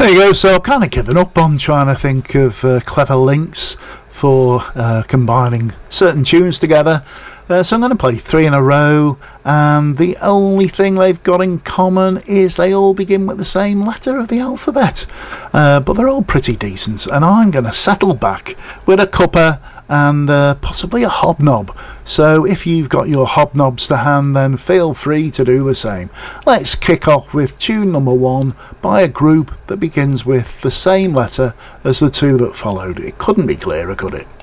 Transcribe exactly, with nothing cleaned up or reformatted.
There you go. So I've kind of given up on trying to think of uh, clever links for uh, combining certain tunes together. Uh, so I'm going to play three in a row, and the only thing they've got in common is they all begin with the same letter of the alphabet. Uh, but they're all pretty decent, and I'm going to settle back with a cuppa and uh, possibly a hobnob. So if you've got your hobnobs to hand, then feel free to do the same. Let's kick off with tune number one by a group that begins with the same letter as the two that followed. It couldn't be clearer, could it?